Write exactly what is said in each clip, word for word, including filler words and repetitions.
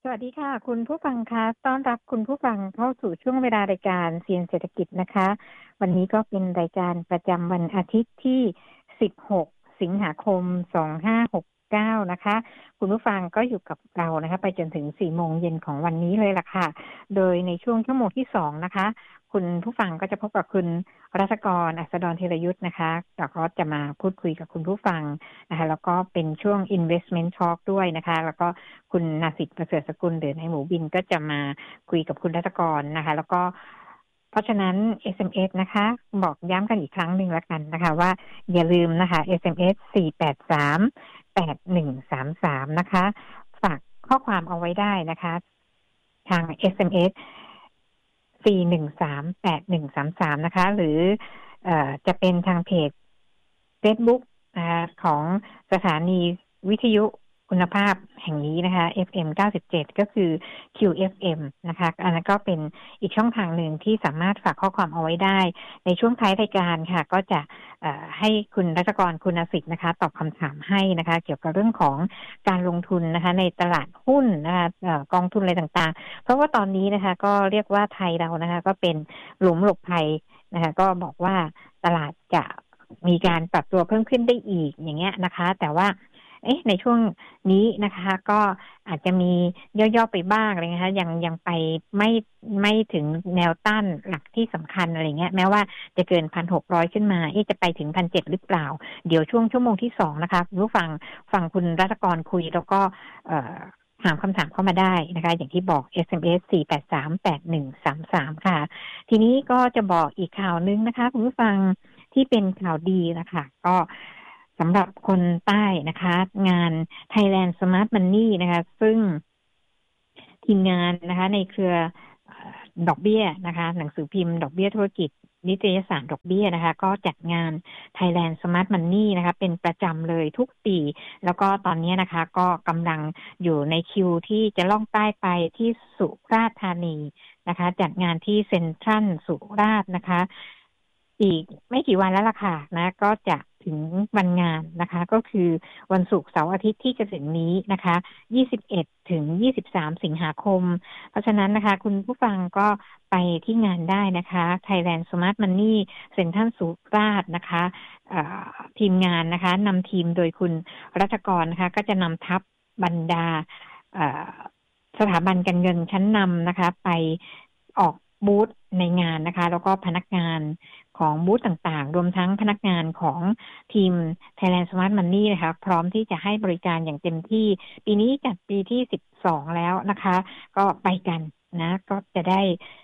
สวัสดีค่ะคุณผู้ฟังคะต้อนรับคุณผู้ฟังเข้าสู่ช่วงเวลารายการเซียนเศรษฐกิจนะคะวันนี้ก็เป็นรายการประจำวันอาทิตย์ที่สิบหกสิงหาคมสองพันห้าร้อยหกสิบเก้านะคะคุณผู้ฟังก็อยู่กับเรานะคะไปจนถึงสี่โมงเย็นของวันนี้เลยล่ะค่ะโดยในช่วงชั่วโมงที่สองนะคะคุณผู้ฟังก็จะพบกับคุณรัศกรอัสดรธีรยุทธนะคะแล้วก็จะมาพูดคุยกับคุณผู้ฟังนะคะแล้วก็เป็นช่วง investment talk ด้วยนะคะแล้วก็คุณนาสิทธิ์ประเสริฐสกุลหรือนายหมูบินก็จะมาคุยกับคุณรัศกรนะคะแล้วก็เพราะฉะนั้น เอส เอ็ม เอส นะคะบอกย้ำกันอีกครั้งหนึ่งแล้วกันนะคะว่าอย่าลืมนะคะ เอส เอ็ม เอส สี่ แปด สาม แปด หนึ่ง สาม สามนะคะฝากข้อความเอาไว้ได้นะคะทาง เอส เอ็ม เอส สี่ หนึ่ง สาม แปด หนึ่ง สาม สามนะคะหรือเอ่อจะเป็นทางเพจ Facebook นะคะของสถานีวิทยุคุณภาพแห่งนี้นะคะ เอฟ เอ็ม เก้าสิบเจ็ด ก็คือ คิว เอฟ เอ็ม นะคะอันนั้นก็เป็นอีกช่องทางหนึ่งที่สามารถฝากข้อความเอาไว้ได้ในช่วงท้ายรายการค่ะก็จะให้คุณรัชกรคุณสิทธิ์นะคะตอบคำถามให้นะคะเกี่ยวกับเรื่องของการลงทุนนะคะในตลาดหุ้นนะคะกองทุนอะไรต่างๆเพราะว่าตอนนี้นะคะก็เรียกว่าไทยเรานะคะก็เป็นหลุมหลบภัยนะคะก็บอกว่าตลาดจะมีการปรับตัวเพิ่มขึ้นได้อีกอย่างเงี้ยนะคะแต่ว่าเอ๊ะในช่วงนี้นะคะก็อาจจะมีย่อๆไปบ้างอะไรนะคะยังยังไปไม่ไม่ถึงแนวต้านหลักที่สำคัญอะไรเงี้ยแม้ว่าจะเกิน หนึ่งพันหกร้อย ขึ้นมาเอ๊ะจะไปถึง หนึ่งพันเจ็ดร้อย หรือเปล่าเดี๋ยวช่วงชั่วโมงที่สองนะคะผู้ฟังฟังคุณรัตกรคุยแล้วก็เอ่อถามคำถามเข้ามาได้นะคะอย่างที่บอก เอส เอ็ม เอส สี่ แปด สาม แปด หนึ่ง สาม สาม ค่ะทีนี้ก็จะบอกอีกข่าวนึงนะคะคุณผู้ฟังที่เป็นข่าวดีนะคะก็สำหรับคนใต้นะคะงาน Thailand Smart Money นะคะซึ่งทีมงานนะคะในเครือดอกเบี้ยนะคะหนังสือพิมพ์ดอกเบี้ยธุรกิจนิตยสารดอกเบี้ยนะคะก็จัดงาน Thailand Smart Money นะคะเป็นประจำเลยทุกปีแล้วก็ตอนนี้นะคะก็กำลังอยู่ในคิวที่จะล่องใต้ไปที่สุราษฎร์ธานีนะคะจัดงานที่เซ็นทรัลสุราษฎร์นะคะอีกไม่กี่วันแล้วล่ะค่ะนะก็จะถึงวันงานนะคะก็คือวันศุกร์เสาร์อาทิตย์ที่จะถึงนี้นะคะยี่สิบเอ็ดถึงยี่สิบสามสิงหาคมเพราะฉะนั้นนะคะคุณผู้ฟังก็ไปที่งานได้นะคะ Thailand Smart Money เซ็นทรัลสุราษฎร์นะคะทีมงานนะคะนำทีมโดยคุณรัชกรนะคะก็จะนำทัพบรรดาสถาบันการเงินชั้นนำนะคะไปออกบูธในงานนะคะแล้วก็พนักงานของบูธต่างๆรวมทั้งพนักงานของทีม Thailand Smart Money นะคะพร้อมที่จะให้บริการอย่างเต็มที่ปีนี้จัดปีที่สิบสองแล้วนะคะก็ไปกันนะก็จะได้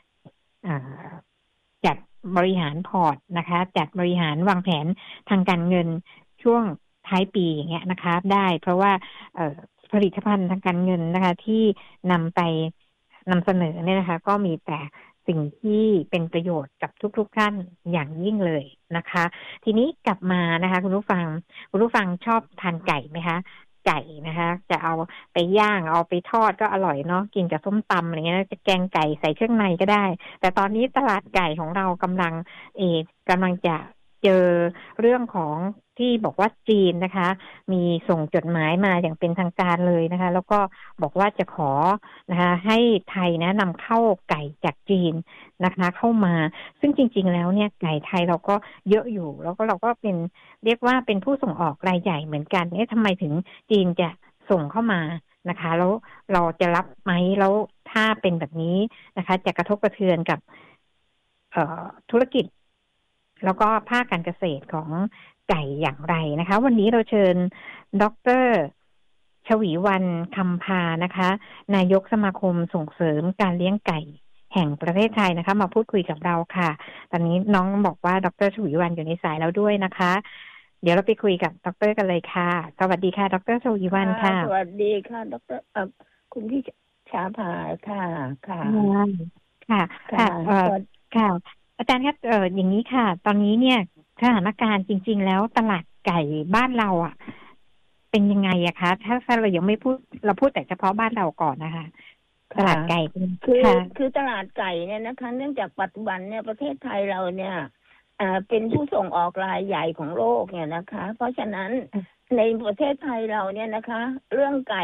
จัดบริหารพอร์ตนะคะจัดบริหารวางแผนทางการเงินช่วงท้ายปีอย่างเงี้ยนะคะได้เพราะว่าผลิตภัณฑ์ทางการเงินนะคะที่นำไปนำเสนอเนี่ยนะคะก็มีแต่สิ่งที่เป็นประโยชน์กับทุกๆท่านอย่างยิ่งเลยนะคะทีนี้กลับมานะคะคุณผู้ฟังคุณผู้ฟังชอบทานไก่ไหมคะไก่นะคะจะเอาไปย่างเอาไปทอดก็อร่อยเนาะกินกับส้มตำอะไรเงี้ยจะแกงไก่ใส่เครื่องในก็ได้แต่ตอนนี้ตลาดไก่ของเรากำลังเออกำลังจะเจอเรื่องของที่บอกว่าจีนนะคะมีส่งจดหมายมาอย่างเป็นทางการเลยนะคะแล้วก็บอกว่าจะขอนะคะให้ไทยนะนำเข้าไก่จากจีนนะคะเข้ามาซึ่งจริงๆแล้วเนี่ยไก่ไทยเราก็เยอะอยู่แล้วก็เราก็เป็นเรียกว่าเป็นผู้ส่งออกรายใหญ่เหมือนกันเอ๊ะทำไมถึงจีนจะส่งเข้ามานะคะแล้วเราจะรับไหมแล้วถ้าเป็นแบบนี้นะคะจะกระทบกระเทือนกับเอ่อธุรกิจแล้วก็ภาคการเกษตรของไก่อย่างไรนะคะวันนี้เราเชิญดร.ชวีวรรณคำพานะคะนายกสมาคมส่งเสริมการเลี้ยงไก่แห่งประเทศไทยนะคะมาพูดคุยกับเราค่ะตอนนี้น้องบอกว่าดร.ชวีวรรณอยู่ในสายแล้วด้วยนะคะเดี๋ยวเราไปคุยกับดร.กันเลยค่ะสวัสดีค่ะดร.ชวีวรรณค่ะสวัสดีค่ะดร.คุณพี่ชาภาค่ะค่ะค่ะค่ะเอ่อค่ะอาจารย์ครับเอ่ออย่างนี้ค่ะตอนนี้เนี่ยสถานการณ์จริงๆแล้วตลาดไก่บ้านเราอ่ะเป็นยังไงอะคะถ้าถ้าเรายังไม่พูดเราพูดแต่เฉพาะบ้านเราก่อนนะคะตลาดไก่คือคือตลาดไก่เนี่ยนะคะเนื่องจากปัจจุบันเนี่ยประเทศไทยเราเนี่ยอ่าเป็นผู้ส่งออกรายใหญ่ของโลกเนี่ยนะคะเพราะฉะนั้นในประเทศไทยเราเนี่ยนะคะเรื่องไก่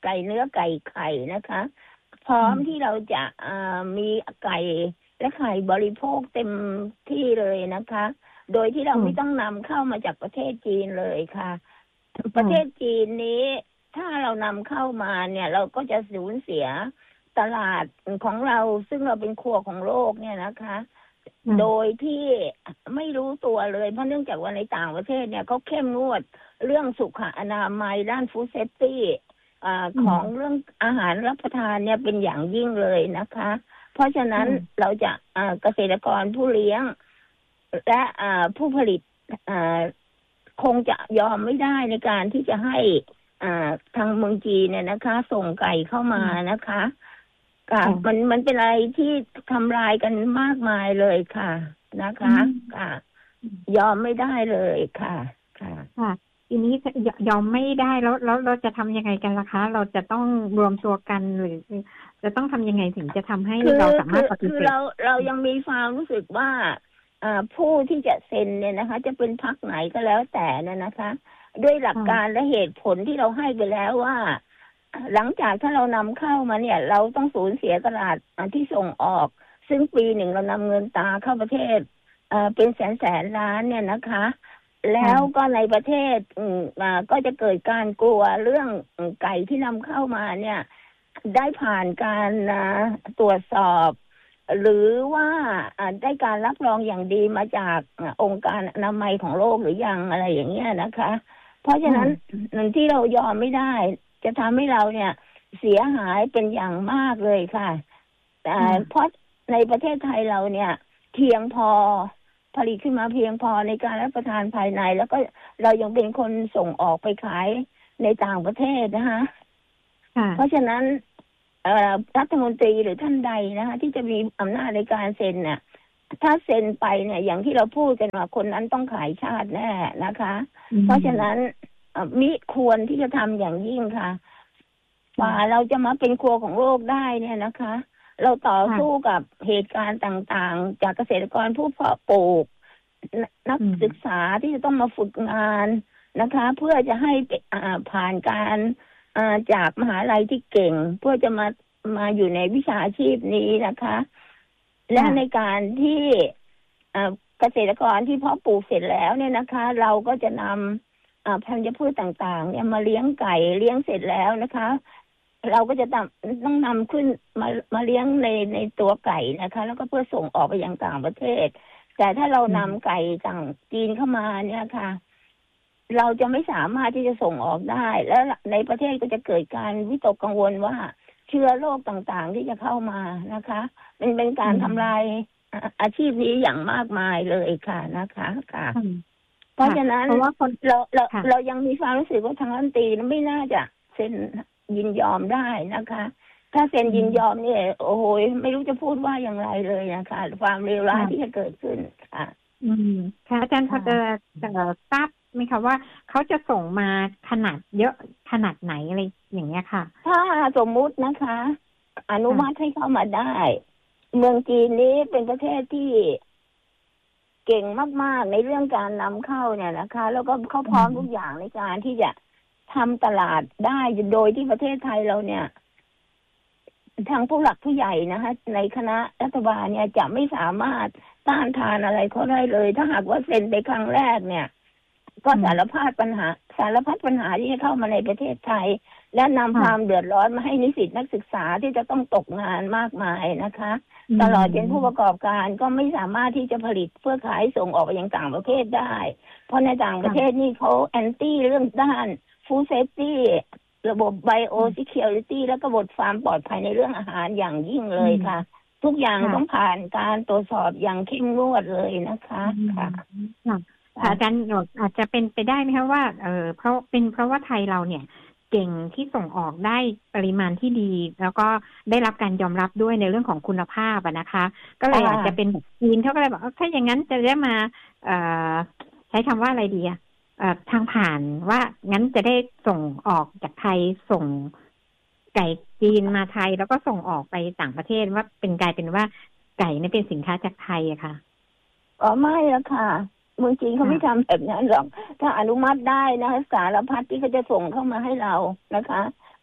ไก่เนื้อไก่ไข่นะคะ พร้อมที่เราจะมีไก่และไข่บริโภคเต็มที่เลยนะคะโดยที่เราไม่ต้องนำเข้ามาจากประเทศจีนเลยค่ะประเทศจีนนี้ถ้าเรานำเข้ามาเนี่ยเราก็จะสูญเสียตลาดของเราซึ่งเราเป็นครัวของโลกเนี่ยนะคะโดยที่ไม่รู้ตัวเลยเพราะเนื่องจากว่าในต่างประเทศเนี่ยเขาเข้มงวดเรื่องสุขอนามัยด้านฟู้ดเซฟตี้ของเรื่องอาหารรับประทานเนี่ยเป็นอย่างยิ่งเลยนะคะเพราะฉะนั้นเราจะเกษตรกรผู้เลี้ยงและผู้ผลิตคงจะยอมไม่ได้ในการที่จะให้ทางเมืองจีนเนี่ยนะคะส่งไก่เข้ามานะคะค่ะมันมันเป็นอะไรที่ทำลายกันมากมายเลยค่ะนะคะค่ะยอมไม่ได้เลยค่ะค่ะค่ะทีนี้ยอมไม่ได้แล้วแล้วเราจะทำยังไงกันล่ะคะเราจะต้องรวมตัวกันหรือจะต้องทำยังไงถึงจะทำให้เราสามารถปฏิเสธคือเราเรายังมีความรู้สึกว่าผู้ที่จะเซ็นเนี่ยนะคะจะเป็นพรรคไหนก็แล้วแต่เนี่ยนะคะด้วยหลักการและเหตุผลที่เราให้ไปแล้วว่าหลังจากถ้าเรานำเข้ามาเนี่ยเราต้องสูญเสียตลาดที่ส่งออกซึ่งปีหนึ่งเรานำเงินตราเข้าประเทศเป็นแสนแสนล้านเนี่ยนะคะแล้วก็ในประเทศก็จะเกิดการกลัวเรื่องไก่ที่นำเข้ามาเนี่ยได้ผ่านการตรวจสอบหรือว่าได้การรับรองอย่างดีมาจากองค์การอนามัยของโลกหรือยังอะไรอย่างเงี้ยนะคะเพราะฉะนั้นที่เรายอมไม่ได้จะทำให้เราเนี่ยเสียหายเป็นอย่างมากเลยค่ะแต่เพราะในประเทศไทยเราเนี่ยเพียงพอผลิตขึ้นมาเพียงพอในการรับประทานภายในแล้วก็เรายังเป็นคนส่งออกไปขายในต่างประเทศนะคะเพราะฉะนั้นรัฐมนตรีหรือท่านใดนะคะที่จะมีอำนาจในการเซ็นเนี่ยถ้าเซ็นไปเนี่ยอย่างที่เราพูดกันว่าคนนั้นต้องขายชาติแน่นะคะเพราะฉะนั้นมิควรที่จะทำอย่างยิ่งค่ะว่าเราจะมาเป็นครัวของโลกได้เนี่ยนะคะเราต่อสู้กับเหตุการณ์ต่างๆจากเกษตรกรผู้เพาะปลูกนักศึกษาที่จะต้องมาฝึกงานนะคะเพื่อจะให้ผ่านการจากมหาลัยที่เก่งเพื่อจะมามาอยู่ในวิชาชีพนี้นะคะและในการที่เกษตรกรที่เพาะปลูกเสร็จแล้วเนี่ยนะคะเราก็จะนำพันธุ์พืชต่างๆเนี่ยมาเลี้ยงไก่เลี้ยงเสร็จแล้วนะคะเราก็จะต้องนำขึ้นมามาเลี้ยงในในตัวไก่นะคะแล้วก็เพื่อส่งออกไปยังต่างประเทศแต่ถ้าเรานำไก่ต่างจีนเข้ามาเนี่ยค่ะเราจะไม่สามารถที่จะส่งออกได้แล้วในประเทศก็จะเกิดการวิตกกังวลว่าเชื้อโรคต่างๆที่จะเข้ามานะคะเป็นเป็นการทำลายอาชีพนี้อย่างมากมายเลยค่ะนะคะค่ะเพราะฉะนั้นเราเราเรายังมีความรู้สึกว่าทางรัฐมนตรีไม่น่าจะเซ็นยินยอมได้นะคะถ้าเซ็นยินยอมเนี่ยโอ้โหไม่รู้จะพูดว่าอย่างไรเลยนะคะความเลวร้ายที่จะเกิดขึ้นค่ะอืมค่ะอาจารย์พอจะทราบไหมคะว่าเขาจะส่งมาขนาดเยอะขนาดไหนอะไรอย่างเงี้ยค่ะถ้าสมมุตินะคะอนุมัติให้เข้ามาได้เมืองจีนนี้เป็นประเทศที่เก่งมากๆในเรื่องการนำเข้าเนี่ยนะคะแล้วก็เขาพร้อมทุกอย่างในการที่จะทำตลาดได้โดยที่ประเทศไทยเราเนี่ยทางผู้หลักผู้ใหญ่นะคะในคณะรัฐบาลเนี่ยจะไม่สามารถต้านทานอะไรเขาได้เลยถ้าหากว่าเซ็นไปครั้งแรกเนี่ยก็สารพัดปัญหาสารพัดปัญหาที่จะเข้ามาในประเทศไทยและนำความเดือดร้อนมาให้นิสิตนักศึกษาที่จะต้องตกงานมากมายนะคะตลอดจนผู้ประกอบการก็ไม่สามารถที่จะผลิตเพื่อขายส่งออกไปยังต่างประเทศได้เพราะในต่างประเทศนี่เขาแอนตี้เรื่องด้านฟู้ดเซฟตี้ระบบไบโอซิเคียวริตี้และระบบความปลอดภัยในเรื่องอาหารอย่างยิ่งเลยค่ะทุกอย่างต้องผ่านการตรวจสอบอย่างเข้มงวดเลยนะคะค่ะอาจารย์อาจจะเป็นไปได้ไหมคะว่าเออเพราะเป็นเพราะว่าไทยเราเนี่ยเก่งที่ส่งออกได้ปริมาณที่ดีแล้วก็ได้รับการยอมรับด้วยในเรื่องของคุณภาพอะนะคะก็เลยอาจจะเป็นแบบจีนเขาก็เลยบอกถ้าอย่างนั้นจะได้มาเอ่อใช้คำว่าอะไรดีอะทางผ่านว่างั้นจะได้ส่งออกจากไทยส่งไก่จีนมาไทยแล้วก็ส่งออกไปต่างประเทศว่าเป็นกลายเป็นว่าไก่นี่เป็นสินค้าจากไทยอะค่ะอ๋อไม่แล้วค่ะเมืองจีนเขาไม่ทำแบบนั้นหรอกถ้าอนุมัติได้นะสารพัดที่เขาจะส่งเข้ามาให้เรานะคะ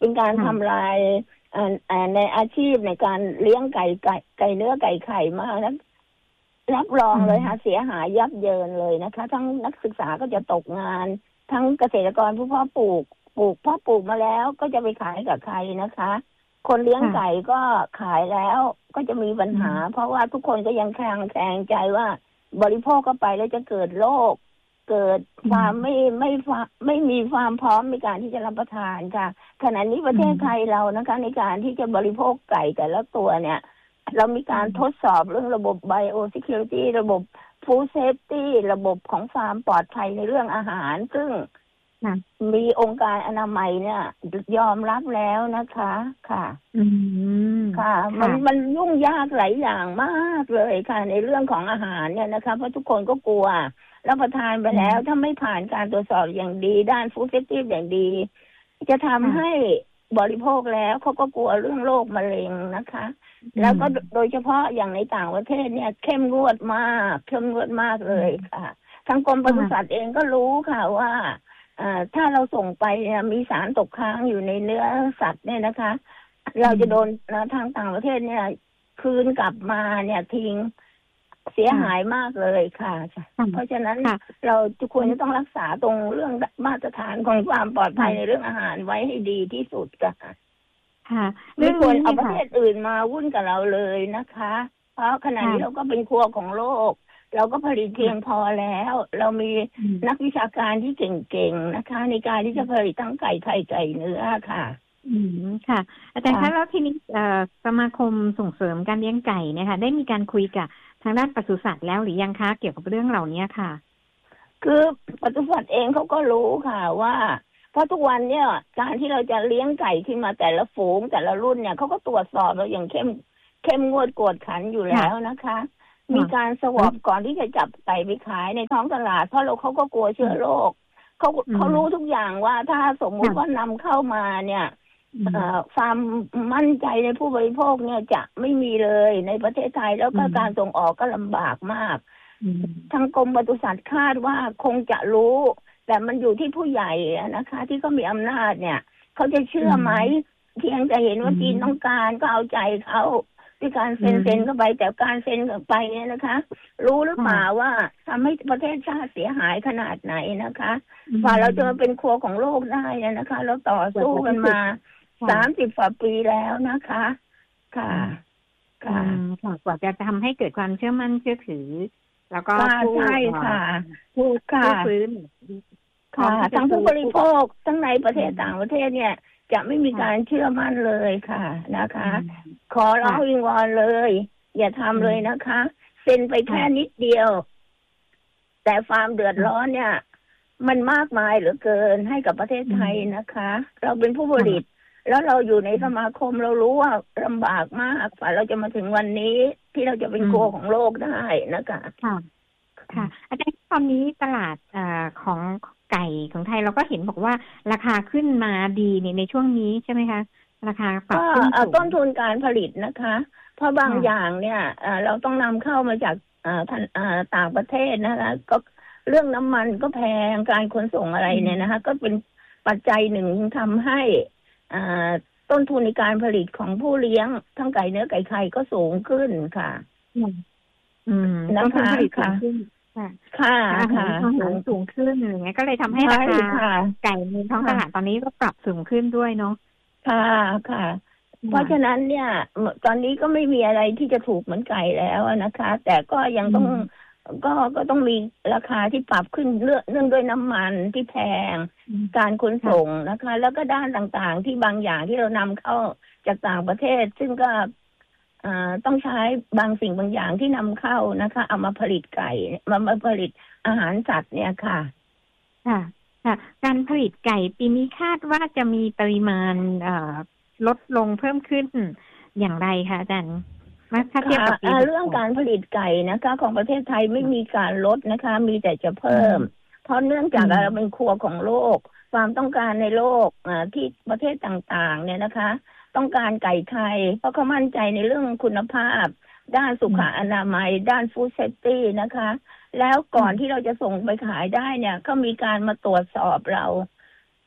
เป็นการทำลายในอาชีพในการเลี้ยงไก่ไก่ไก่เนื้อไก่ไข่มากนะรับรองเลยค่ะเสียหายยับเยินเลยนะคะทั้งนักศึกษาก็จะตกงานทั้งเกษตรกรผู้เพาะปลูกปลูกเพาะปลูกมาแล้วก็จะไปขายกับใครนะคะคนเลี้ยงไก่ก็ขายแล้วก็จะมีปัญหาเพราะว่าทุกคนก็ยังแข็งแข็งใจว่าบริโภคเข้าไปแล้วจะเกิดโรคเกิดความไม่ไม่ไม่มีความพร้อมในการที่จะรับประทานค่ะขณะนี้ประเทศไทยเรานะคะในการที่จะบริโภคไก่แต่ละตัวเนี่ยเรามีการทดสอบเรื่องระบบ Biosecurity ระบบ Food Safety ระบบของฟาร์มปลอดภัยในเรื่องอาหารซึ่งมีองค์การอนามัยเนี่ยยอมรับแล้วนะคะค่ะค่ะมันมันยุ่งยากหลายอย่างมากเลยค่ะในเรื่องของอาหารเนี่ยนะคะเพราะทุกคนก็กลัวรับประทานไปแล้วถ้าไม่ผ่านการตรวจสอบอย่างดีด้าน Food Safety อย่างดีจะทำให้บริโภคแล้วเขาก็กลัวเรื่องโรคมะเร็งนะคะแล้วก็โดยเฉพาะอย่างในต่างประเทศเนี่ยเข้มงวดมากเข้มงวดมากเลยค่ะทางกรมปศุสัตว์เองก็รู้ค่ะว่าถ้าเราส่งไปมีสารตกค้างอยู่ในเนื้อสัตว์เนี่ยนะคะเราจะโดนทางต่างประเทศเนี่ยคืนกลับมาเนี่ยทิ้งเสียหายมากเลยค่ะเพราะฉะนั้นเราทุกคนจะต้องรักษาตรงเรื่องมาตรฐานของความปลอดภัยในเรื่องอาหารไว้ให้ดีที่สุดค่ะค่ะไม่ควรเอาประเทศอื่นมาวุ่นกับเราเลยนะคะเพราะขณะนี้เราก็เป็นครัวของโลกเราก็ผลิตเพียงพอแล้วเรามีนักวิชาการที่เก่งๆนะคะในการที่จะผลิตทั้งไก่ไข่ไก่เนื้อค่ะอืมค่ะอาจารย์คะแล้วทีนี้สมาคมส่งเสริมการเลี้ยงไก่เนี่ยค่ะได้มีการคุยกับทางด้านปศุสัตว์แล้วหรือยังคะเกี่ยวกับเรื่องเหล่านี้ค่ะคือปศุสัตว์เองเขาก็รู้ค่ะว่าเพราะทุกวันเนี่ยการที่เราจะเลี้ยงไก่ขึ้นมาแต่ละฝูงแต่ละรุ่นเนี่ยเขาก็ตรวจสอบเราอย่างเข้มเข้มงวดกวดขันอยู่แล้วนะคะมีการสวอปก่อนที่จะจับไก่ไปขายในท้องตลาดเพราะเราเขาก็กลัวเชื้อโรคเขาเขารู้ทุกอย่างว่าถ้าสมมุติว่านำเข้ามาเนี่ยความมั่นใจในผู้บริโภคเนี่ยจะไม่มีเลยในประเทศไทยแล้วก็การส่งออกก็ลำบากมากทางกรมปศุสัตว์คาดว่าคงจะรู้แต่มันอยู่ที่ผู้ใหญ่นะคะที่เขามีอำนาจเนี่ยเขาจะเชื่อไหมเพียงแต่เห็นว่าจีนต้องการก็เอาใจเขาด้วยการเซ็นเซ็นเข้าไปแต่การเซ็นเข้าไปเนี่ยนะคะรู้หรือเปล่าว่าทำให้ประเทศชาติเสียหายขนาดไหนนะคะพอเราจะมาเป็นครัวของโลกได้นะคะเราต่อสู้กันมาสามสิบกว่าปีแล้วนะคะค่ะค่ะกว่าจะทำให้เกิดความเชื่อมั่นเชื่อถือแล้วก็ใช่ค่ะผู้ซื้อค่ะทั้งผู้บริโภคทั้งในประเทศต่างประเทศเนี่ยจะไม่มีการเชื่อมั่นเลยค่ะนะคะขอร้องวิงวอนเลยอย่าทำเลยนะคะเซ็นไปแค่นิดเดียวแต่ความเดือดร้อนเนี่ยมันมากมายเหลือเกินให้กับประเทศไทยนะคะเราเป็นผู้ผลิตแล้วเราอยู่ในสมาคมเรารู้ว่าลำบากมากกว่าเราจะมาถึงวันนี้ที่เราจะเป็นครัวของโลกได้นะคะค่ะค่ะอาจารย์ตอนนี้ตลาดอของไก่ของไทยเราก็เห็นบอกว่าราคาขึ้นมาดีในในช่วงนี้ใช่ไหมคะราคาปรับขึ้นสูงต้นทุนการผลิตนะคะเพราะบางอย่างเนี่ยเราต้องนำเข้ามาจากต่างประเทศนะคะก็เรื่องน้ำมันก็แพงการขนส่งอะไรเนี่ยนะคะก็เป็นปัจจัยหนึ่งทำให้ต้นทุนในการผลิตของผู้เลี้ยงทั้งไก่เนื้อไก่ไข่ก็สูงขึ้นค่ะอืมนะคะค่ะค่ะค่ะสูงสูงขึ้นอย่างเงี้ยก็เลยทำให้ราคาไก่ในท้องตลาดตอนนี้ก็ปรับสูงขึ้นด้วยเนาะค่ะค่ะเพราะฉะนั้นเนี่ยตอนนี้ก็ไม่มีอะไรที่จะถูกเหมือนไก่แล้วนะคะแต่ก็ยังต้องก็ก็ต้องมีราคาที่ปรับขึ้นเนื่องด้วยน้ำมันที่แพงการขนส่งนะคะแล้วก็ด้านต่างๆที่บางอย่างที่เรานำเข้าจากต่างประเทศซึ่งก็ต้องใช้บางสิ่งบางอย่างที่นำเข้านะคะเอามาผลิตไก่มามาผลิตอาหารสัตว์เนี่ยค่ะค่ะค่ะการผลิตไก่ปีนี้คาดว่าจะมีปริมาณลดลงเพิ่มขึ้นอย่างไรคะอาจารย์ถ้าเทียบกับปีเรื่องการผลิตไก่นะคะของประเทศไทยไม่มีการลดนะคะมีแต่จะเพิ่มเพราะเนื่องจากเราเป็นครัวของโลกความต้องการในโลกที่ประเทศต่างๆเนี่ยนะคะต้องการไก่ไข่เพราะเขามั่นใจในเรื่องคุณภาพด้านสุขอนามัยด้านฟู้ดเซฟตี้นะคะแล้วก่อนที่เราจะส่งไปขายได้เนี่ยเขามีการมาตรวจสอบเรา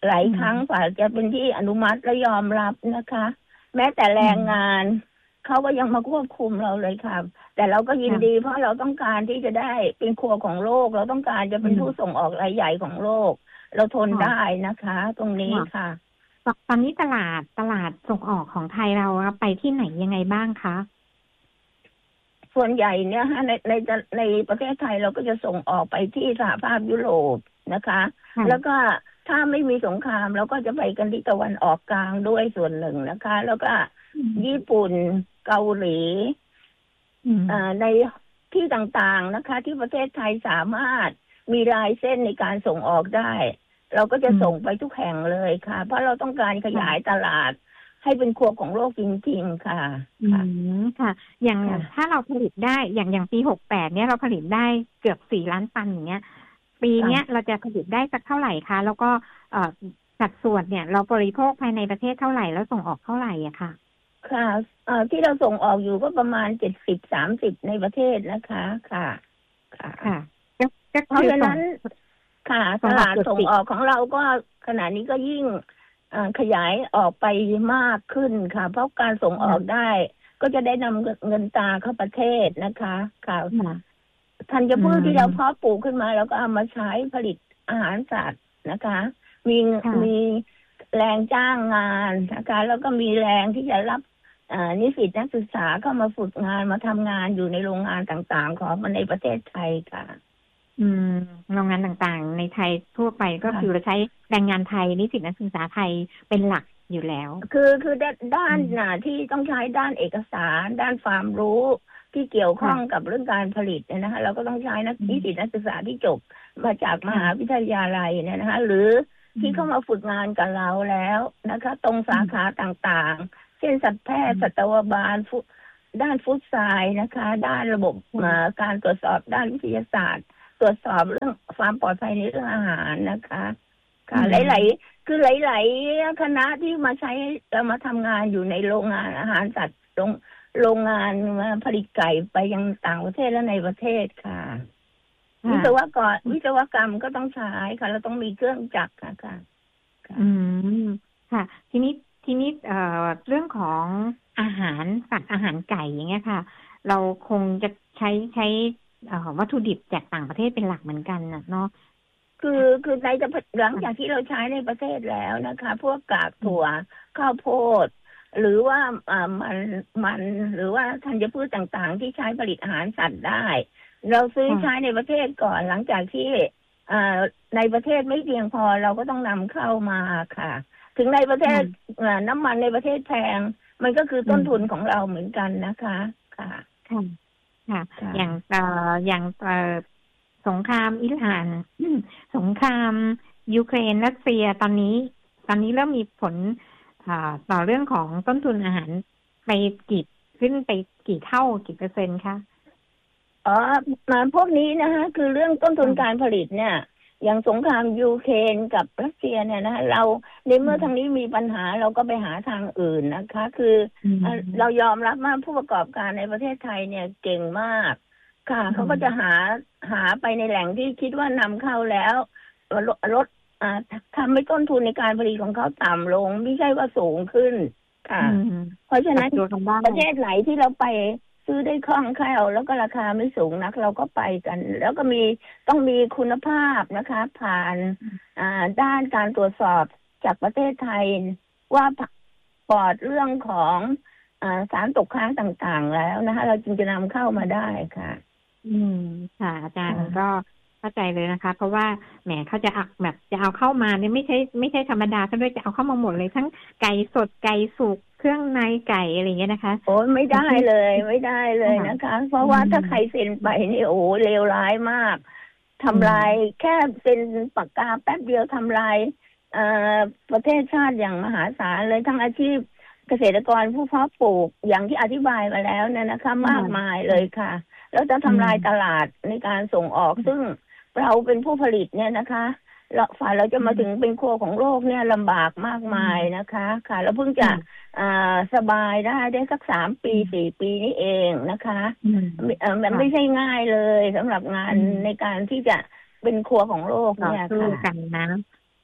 หลายครั้งกว่าจะเป็นที่อนุมัติและยอมรับนะคะ แม้แต่แรงงานเขาก็ยังมาควบคุมเราเลยค่ะแต่เราก็ยินดีเพราะเราต้องการที่จะได้เป็นครัวของโลกเราต้องการจะเป็นผู้ส่งออกรายใหญ่ของโลกเราทนได้นะคะ ตรงนี้ค่ะตอนนี้ตลาดตลาดส่งออกของไทยเราไปที่ไหนยังไงบ้างคะส่วนใหญ่เนี่ยฮะในในในประเทศไทยเราก็จะส่งออกไปที่สหภาพยุโรปนะคะแล้วก็ถ้าไม่มีสงครามเราก็จะไปกันที่ตะวันออกกลางด้วยส่วนหนึ่งนะคะ แล้วก็ญี่ปุ่นเกาหลีในที่ต่างๆนะคะ ที่ประเทศไทยสามารถมีลายเส้นในการส่งออกได้เราก็จะส่งไปทุกแห่งเลยค่ะเพราะเราต้องการขยายตลาดให้เป็นครัวของโลกจริงๆค่ะอืมค่ะอย่างถ้าเราผลิตได้อย่างอย่างปีหกแปดเนี่ยเราผลิตได้เกือบสี่ล้านตันอย่างเงี้ยปีเนี้ยเราจะผลิตได้สักเท่าไหร่คะแล้วก็เอ่อสัดส่วนเนี่ยเราบริโภคภายในประเทศเท่าไหร่แล้วส่งออกเท่าไหร่อะค่ะค่ะเอ่อที่เราส่งออกอยู่ก็ประมาณเจ็ดสิบสามสิบในประเทศนะคะค่ะค่ะค่ะเพราะฉะนั้นค่ะตลาดส่งออกของเราก็ขณะนี้ก็ยิ่งขยายออกไปมากขึ้นค่ะเพราะการส่งออกได้ก็จะได้นำเงินตราเข้าประเทศนะคะค่ะธัญพืชที่เราเพาะปลูกขึ้นมาแล้วก็เอามาใช้ผลิตอาหารสัตว์นะคะมีมีแรงจ้างงานนะคะแล้วก็มีแรงที่จะรับนิสิตนักศึกษาเข้ามาฝึกงานมาทำงานอยู่ในโรงงานต่างๆของในประเทศไทยค่ะอืมโรงงานต่างๆในไทยทั่วไปก็คือเราใช้แรงงานไทยนิสิตนักศึกษาไทยเป็นหลักอยู่แล้วคือคือด้านน่ะที่ต้องใช้ด้านเอกสารด้านความรู้ที่เกี่ยวข้องกับเรื่องการผลิตเนี่ยนะคะเราก็ต้องใช้นักนิสิตนักศึกษาที่จบมาจากมหาวิทยาลัยเนี่ยนะคะหรือที่เข้ามาฝึกงานกับเราแล้วนะคะตรงสาขาต่างๆเช่นสัตวแพทย์สัตวบาลด้านฟุตไซน์นะคะด้านระบบการตรวจสอบด้านวิทยาศาสตร์ตรวจสอบเรื่องความปลอดภัยในเรื่องอาหารนะคะค่ะหลายๆคือหลายๆคณะที่มาใช้เรามาทำงานอยู่ในโรงงานอาหารสัตว์โรงโรงงานมาผลิตไก่ไปยังต่างประเทศและในประเทศค่ะวิศวกรวิศวกรรมก็ต้องใช้ค่ะเราต้องมีเครื่องจักรค่ะค่ะอืมค่ะทีนี้ทีนี้เอ่อเรื่องของอาหารสัตว์อาหารไก่อย่างเงี้ยค่ะเราคงจะใช้ใช้วัตถุดิบจากต่างประเทศเป็นหลักเหมือนกันนะเนาะคือคือในจะหลังจากที่เราใช้ในประเทศแล้วนะคะพวกกากถั่วข้าวโพดหรือว่าอ่ามันมันหรือว่าธัญพืชต่างๆที่ใช้ผลิตอาหารสัตว์ได้เราซื้อใช้ในประเทศก่อนหลังจากที่อ่าในประเทศไม่เพียงพอเราก็ต้องนำเข้ามาค่ะถึงในประเทศน้ำมันในประเทศแพงมันก็คือต้นทุนของเราเหมือนกันนะคะค่ะค่ะค่ะอย่างเอ่ออย่างเอ่อสงครามอิหร่านสงครามยูเครนรัสเซียตอนนี้ตอนนี้เริ่มมีผลต่อเรื่องของต้นทุนอาหารไปกี่ขึ้นไปกี่เท่ากี่เปอร์เซ็นต์คะอ๋อมาพวกนี้นะคะคือเรื่องต้นทุนการผลิตเนี่ยอย่างสงครามยูเครนกับรัสเซียเนี่ยนะเราในเมื่อทางนี้มีปัญหาเราก็ไปหาทางอื่นนะคะคือเรายอมรับว่าผู้ประกอบการในประเทศไทยเนี่ยเก่งมากค่ะเขาก็จะหาหาไปในแหล่งที่คิดว่านำเข้าแล้วลดทำให้ต้นทุนในการผลิตของเขาต่ำลงไม่ใช่ว่าสูงขึ้นค่ะเพราะฉะนั้นประเทศไหนที่เราไปซื้อได้คล่องแคล่วแล้วก็ราคาไม่สูงนักเราก็ไปกันแล้วก็มีต้องมีคุณภาพนะคะผ่านด้านการตรวจสอบจากประเทศไทยว่าปลอดเรื่องของสารตกค้างต่างๆแล้วนะคะเราจึงจะนำเข้ามาได้ค่ะอืมค่ะอาจารย์ก็เข้าใจเลยนะคะเพราะว่าแหมเขาจะอักแบบจะเอาเข้ามาเนี่ยไม่ใช่ไม่ใช่ธรรมดาซะด้วยจะเอาเข้ามาหมดเลยทั้งไก่สดไก่สุกเครื่องในไก่อะไรอย่างเงี้ยนะคะโอ้ไม่ได้เลยไม่ได้เลยนะคะเพราะว่าถ้าใครเซ็นไปนี่โอ้เลวร้ายมากทำลายแค่เซ็นปากกาแป๊บเดียวทำลายประเทศชาติอย่างมหาศาลเลยทั้งอาชีพเกษตรกรผู้เพาะปลูกอย่างที่อธิบายมาแล้วเนี่ยนะคะมากมายเลยค่ะแล้วจะทำลายตลาดในการส่งออกซึ่งเราเป็นผู้ผลิตเนี่ยนะคะเราฝ่ายเราจะมาถึงเป็นครัวของโลกเนี่ยลำบากมากมายนะคะค่ะแล้วเพิ่งจะสบายได้ได้สักสามปีสี่ปีนี้เองนะคะมันไม่ใช่ง่ายเลยสำหรับงานในการที่จะเป็นครัวของโลกเนี่ยค่ะกันนะ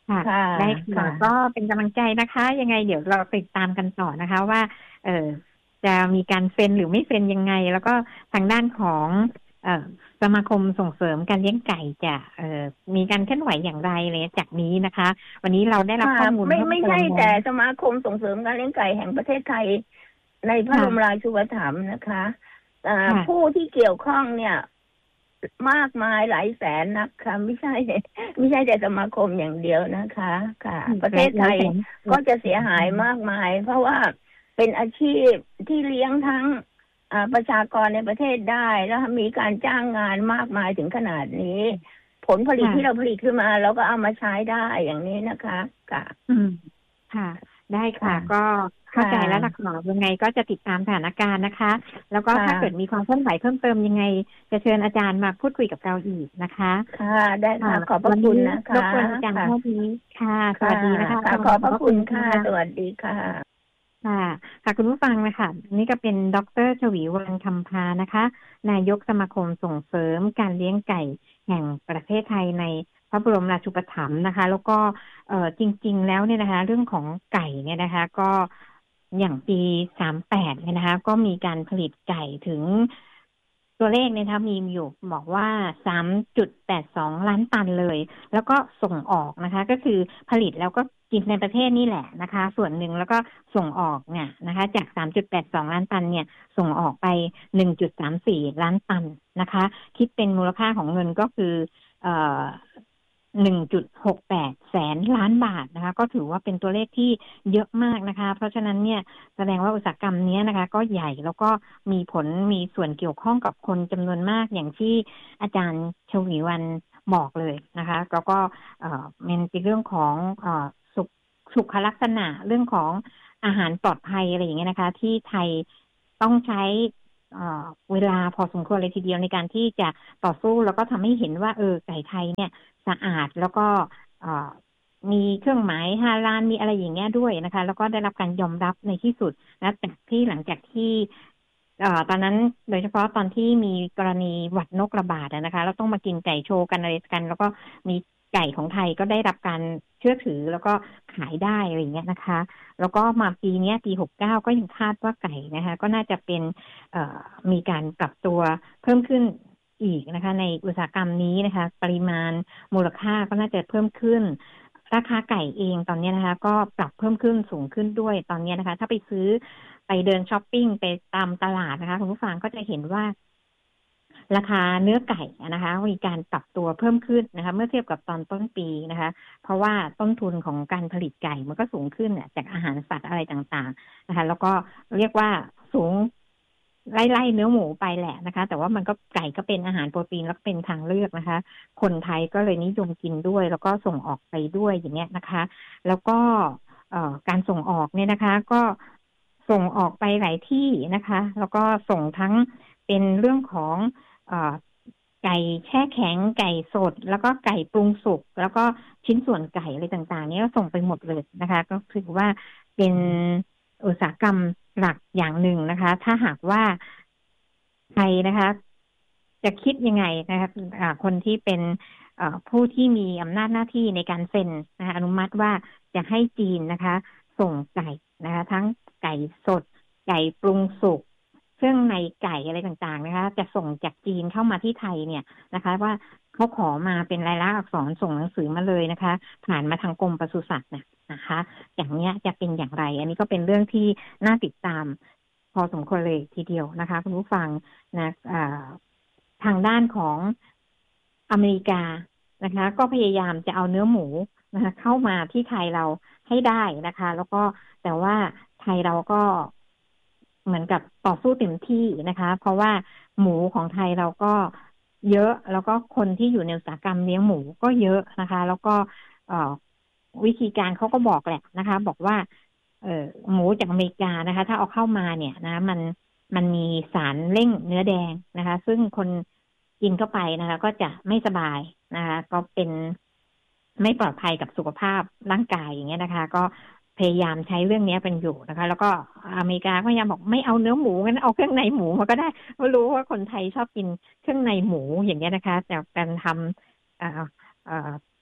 ค่ะค่ะได้ค่ะค่ะก็เป็นกำลังใจนะคะ ยังไงเดี๋ยวเราติดตามกันต่อนะคะว่าเออจะมีการเซ็นหรือไม่เซ็นยังไง แล้วก็ทางด้านของเอ่อสมาคมส่งเสริมการเลี้ยงไก่จะเอ่อมีการเคลื่อนไหวอย่างไรเลยจากนี้นะคะ วันนี้เราได้รับค่ะข้อมูลไม่เพิ่มไม่ใช่เติมแล้วแต่สมาคมส่งเสริมการเลี้ยงไก่แห่งประเทศไทยในพระบรมค่ะราชูปถัมภ์นะคะอ่าค่ะผู้ที่เกี่ยวข้องเนี่ยมากมายหลายแสนนะคะไม่ใช่ไม่ใช่แต่สมาคมอย่างเดียวนะคะค่ะประหลายเทศไทยหลายแสนก็จะเสียหายมากมาย เพราะว่าเป็นอาชีพที่เลี้ยงทั้งอ่าประชากรในประเทศได้แล้วมีการจ้างงานมากมายถึงขนาดนี้ ผลผลิตที่เราค่ะผลิตขึ้นมาเราก็เอามาใช้ได้อย่างนี้นะคะค่ะอืมค่ะได้ค่ะค่ะก็เข้าค่ะใจแล้วล่ะค่ะยังไงก็จะติดตามสถานการณ์นะคะแล้วก็ค่ะถ้าเกิดมีความเคลื่อนไหวเพิ่มเติมยังไงจะเชิญอาจารย์มาพูดคุยกับเราอีกนะคะค่ะได้ค่ะค่ะขอบพระวันนี้คุณนะคะรบกวนอาจารย์ค่ะเท่านี้ค่ะสค่ะวัสดีนะคะอาค่ะจารขอบพระย์ขอบพระคุณค่ะคุณค่ะสวัสดีค่ะค่ะค่ะคุณผู้ฟังนะคะนี่ก็เป็นดรชวีวรรณคำพานะคะนายกสมาคมส่งเสริมการเลี้ยงไก่แห่งประเทศไทยในพระบรมราชูปถัมภ์นะคะแล้วก็เอ่อจริงๆแล้วเนี่ยนะคะเรื่องของไก่เนี่ยนะคะก็อย่างปีสามแปดเนี่ยนะคะก็มีการผลิตไก่ถึงตัวเลขเนี่ยนะคะมีอยู่บอกว่าสามจุดแปดสองล้านตันเลยแล้วก็ส่งออกนะคะก็คือผลิตแล้วก็กินในประเทศนี่แหละนะคะส่วนหนึ่งแล้วก็ส่งออกเนี่ยนะคะจากสามจุดแปดสองล้านตันเนี่ยส่งออกไปหนึ่งจุดสามสี่ล้านตันนะคะคิดเป็นมูลค่าของเงินก็คือเอ่อหนึ่งจุดหกแปดแสนล้านบาทนะคะก็ถือว่าเป็นตัวเลขที่เยอะมากนะคะเพราะฉะนั้นเนี่ยแสดงว่าอุตสาหกรรมนี้นะคะก็ใหญ่แล้วก็มีผลมีส่วนเกี่ยวข้องกับคนจำนวนมากอย่างที่อาจารย์ชวีวรรณบอกเลยนะคะแล้วก็เอ่อมันเป็นเรื่องของเอ่อสุขสุขลักษณะเรื่องของอาหารปลอดภัยอะไรอย่างเงี้ยนะคะที่ไทยต้องใช้เอ่อเวลาพอสมควรเลยทีเดียวในการที่จะต่อสู้แล้วก็ทำให้เห็นว่าเออไก่ไทยเนี่ยสะอาดแล้วก็เอ่อมีเครื่องหมายฮาลาลมีอะไรอย่างเงี้ยด้วยนะคะแล้วก็ได้รับการยอมรับในที่สุดนะจากที่หลังจากที่เอ่อตอนนั้นโดยเฉพาะตอนที่มีกรณีหวัดนกระบาดอะนะคะแล้วต้องมากินไก่โชว์กันอะไรกันแล้วก็มีไก่ของไทยก็ได้รับการเชื่อถือแล้วก็ขายได้อะไรอย่างเงี้ยนะคะแล้วก็มาปีเนี้ยปีหกเก้าก็ยังคาดว่าไก่นะคะก็น่าจะเป็นเอ่อมีการปรับตัวเพิ่มขึ้นอีกนะคะในอุตสาหกรรมนี้นะคะปริมาณมูลค่าก็น่าจะเพิ่มขึ้นราคาไก่เองตอนนี้นะคะก็ปรับเพิ่มขึ้นสูงขึ้นด้วยตอนนี้นะคะถ้าไปซื้อไปเดินช้อปปิ้งไปตามตลาดนะคะคุณผู้ฟังก็จะเห็นว่าราคาเนื้อไก่นะคะมีการปรับตัวเพิ่มขึ้นนะคะเมื่อเทียบกับตอนต้นปีนะคะเพราะว่าต้นทุนของการผลิตไก่มันก็สูงขึ้นจากอาหารสัตว์อะไรต่างๆนะคะแล้วก็เรียกว่าสูงไล่ๆเนื้อหมูไปแหละนะคะแต่ว่ามันก็ไก่ก็เป็นอาหารโปรตีนแล้วก็เป็นทางเลือกนะคะคนไทยก็เลยนิยมกินด้วยแล้วก็ส่งออกไปด้วยอย่างเงี้ยนะคะแล้วก็เอ่อการส่งออกเนี่ยนะคะก็ส่งออกไปหลายที่นะคะแล้วก็ส่งทั้งเป็นเรื่องของเอ่อไก่แช่แข็งไก่สดแล้วก็ไก่ปรุงสุกแล้วก็ชิ้นส่วนไก่อะไรต่างๆนี้ก็ส่งไปหมดเลยนะคะก็ถือว่าเป็นอุตสาหกรรมหลักอย่างหนึ่งนะคะถ้าหากว่าไทยนะคะจะคิดยังไงนะคะอ่าคนที่เป็นเอ่อผู้ที่มีอำนาจหน้าที่ในการเซ็นนะคะอนุมัติว่าจะให้จีนนะคะส่งไก่นะคะทั้งไก่สดไก่ปรุงสุกเครื่องในไก่อะไรต่างๆนะคะจะส่งจากจีนเข้ามาที่ไทยเนี่ยนะคะว่าเขาขอมาเป็นลายลักษณ์อักษรส่งหนังสือมาเลยนะคะผ่านมาทางกรมปศุสัตว์นะนะคะอย่างเนี้ยจะเป็นอย่างไรอันนี้ก็เป็นเรื่องที่น่าติดตามพอสมควรเลยทีเดียวนะคะคุณผู้ฟังนะอ่าทางด้านของอเมริกานะคะก็พยายามจะเอาเนื้อหมูนะคะเข้ามาที่ไทยเราให้ได้นะคะแล้วก็แต่ว่าไทยเราก็เหมือนกับต่อสู้เต็มที่นะคะเพราะว่าหมูของไทยเราก็เยอะแล้วก็คนที่อยู่ในอุตสาหกรรมเลี้ยงหมูก็เยอะนะคะแล้วก็เอ่อวิธีการเขาก็บอกแหละนะคะบอกว่าเอ่อหมูจากอเมริกานะคะถ้าเอาเข้ามาเนี่ยนะมันมันมีสารเร่งเนื้อแดงนะคะซึ่งคนกินเข้าไปนะคะก็จะไม่สบายนะคะก็เป็นไม่ปลอดภัยกับสุขภาพร่างกายอย่างเงี้ยนะคะก็พยายามใช้เรื่องนี้เป็นอยู่นะคะแล้วก็อเมริกาก็พยายามบอกไม่เอาเนื้อหมูงั้นเอาเครื่องในหมูมาก็ได้เพราะรู้ว่าคนไทยชอบกินเครื่องในหมูอย่างเงี้ยนะคะจากการทำเอ่อเอ่อ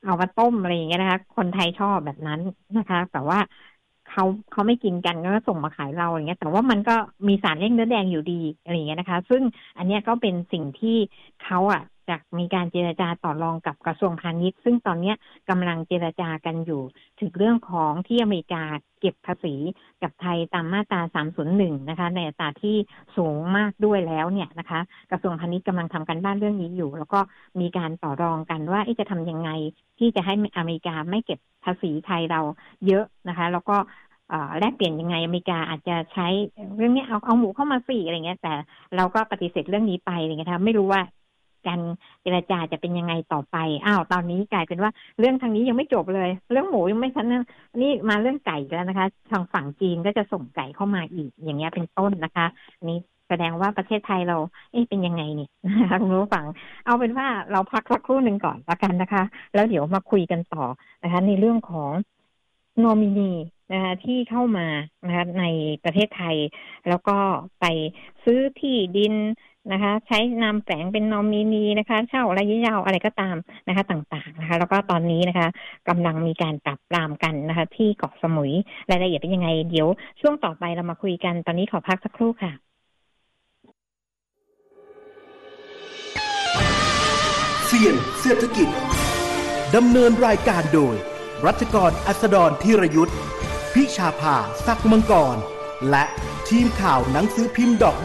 เอามาต้มอะไรอย่างเงี้ยนะคะคนไทยชอบแบบนั้นนะคะแต่ว่าเขาเขาไม่กินกันก็ส่งมาขายเราอย่างเงี้ยแต่ว่ามันก็มีสารเลี่ยงเนื้อแดงอยู่ดีอะไรอย่างเงี้ยนะคะซึ่งอันเนี้ยก็เป็นสิ่งที่เขาอ่ะจะมีการเจรจาต่อรองกับกระทรวงพาณิชย์ซึ่งตอนนี้กำลังเจรจากันอยู่ถึงเรื่องของที่อเมริกาเก็บภาษีกับไทยตามมาตราสามศูนย์หนึ่งนะคะในอัตราที่สูงมากด้วยแล้วเนี่ยนะคะกระทรวงพาณิชย์กำลังทำกันบ้านเรื่องนี้อยู่แล้วก็มีการต่อรองกันว่าจะทำยังไงที่จะให้อเมริกาไม่เก็บภาษีไทยเราเยอะนะคะแล้วก็แลกเปลี่ยนยังไงอเมริกาอาจจะใช้เรื่องนี้เอาเอาหมูเข้ามาฟรีอะไรเงี้ยแต่เราก็ปฏิเสธเรื่องนี้ไปอะไรเงี้ยค่ะไม่รู้ว่าการเจรจาจะเป็นยังไงต่อไปอ้าวตอนนี้กลายเป็นว่าเรื่องทางนี้ยังไม่จบเลยเรื่องหมูยังไม่ทันนะนี่มาเรื่องไก่แล้วนะคะทางฝั่งจีนก็จะส่งไก่เข้ามาอีกอย่างเงี้ยเป็นต้นนะคะนี่แสดงว่าประเทศไทยเราเอ๊ะเป็นยังไงเนี่ยนะคะคุณผู้ฟังเอาเป็นว่าเราพักสักครู่หนึ่งก่อนละกันนะคะแล้วเดี๋ยวมาคุยกันต่อนะคะในเรื่องของโนมินีนะคะที่เข้ามานะคะในประเทศไทยแล้วก็ไปซื้อที่ดินนะคะใช้นามแฝงเป็นนอมินีนะคะเช่าระยะยาวอะไรก็ตามนะคะต่างๆนะคะแล้วก็ตอนนี้นะคะกำลังมีการปราบปรามกันนะคะที่เกาะสมุยรายละเอียดเป็นยังไงเดี๋ยวช่วงต่อไปเรามาคุยกันตอนนี้ขอพักสักครู่ค่ะเสี่ยงเศรษฐกิจดำเนินรายการโดยรัชกรอัสดรธีรยุทธพิชาภาศักดิ์มังกรและทีมข่าวหนังสือพิมพ์ดอก